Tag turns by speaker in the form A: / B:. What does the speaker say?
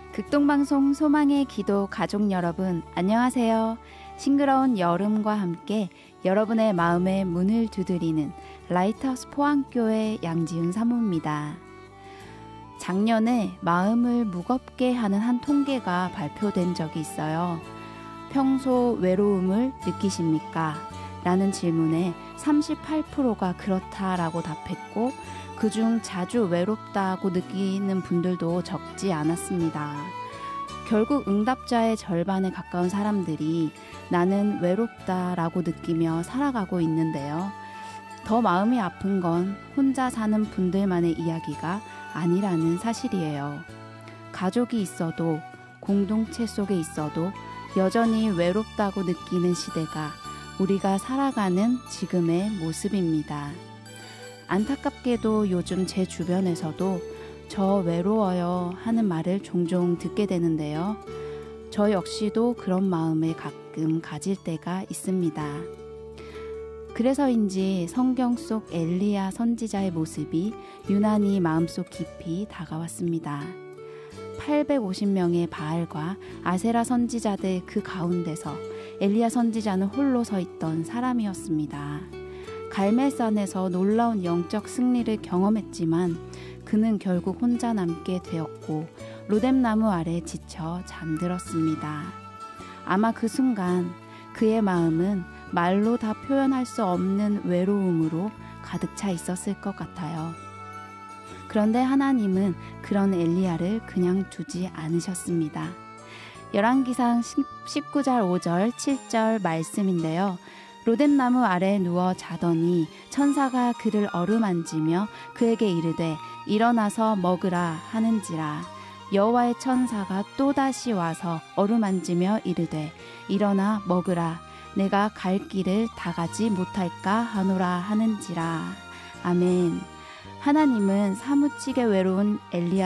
A: 극동방송 소망의 기도 가족 여러분, 안녕하세요. 싱그러운 여름과 함께 여러분의 마음의 문을 두드리는 라이트하우스 포항교회 양지은 사모입니다. 작년에 마음을 무겁게 하는 한 통계가 발표된 적이 있어요. 평소 외로움을 느끼십니까? 라는 질문에 38%가 그렇다라고 답했고, 그중 자주 외롭다고 느끼는 분들도 적지 않았습니다. 결국 응답자의 절반에 가까운 사람들이 나는 외롭다라고 느끼며 살아가고 있는데요. 더 마음이 아픈 건 혼자 사는 분들만의 이야기가 아니라는 사실이에요. 가족이 있어도, 공동체 속에 있어도 여전히 외롭다고 느끼는 시대가 우리가 살아가는 지금의 모습입니다. 안타깝게도 요즘 제 주변에서도 저 외로워요 하는 말을 종종 듣게 되는데요. 저 역시도 그런 마음을 가끔 가질 때가 있습니다. 그래서인지 성경 속 엘리야 선지자의 모습이 유난히 마음속 깊이 다가왔습니다. 850명의 바알과 아세라 선지자들 그 가운데서 엘리야 선지자는 홀로 서 있던 사람이었습니다. 갈멜산에서 놀라운 영적 승리를 경험했지만 그는 결국 혼자 남게 되었고 로뎀나무 아래 지쳐 잠들었습니다. 아마 그 순간 그의 마음은 말로 다 표현할 수 없는 외로움으로 가득 차 있었을 것 같아요. 그런데 하나님은 그런 엘리야를 그냥 두지 않으셨습니다. 열왕기상 19절 5절 7절 말씀인데요. 로뎀나무 아래 누워 자더니 천사가 그를 어루만지며 그에게 이르되 일어나서 먹으라 하는지라. 여호와의 천사가 또다시 와서 어루만지며 이르되 일어나 먹으라. 내가 갈 길을 다 가지 못할까 하노라 하는지라. 아멘. 하나님은 사무치게 외로운 엘리야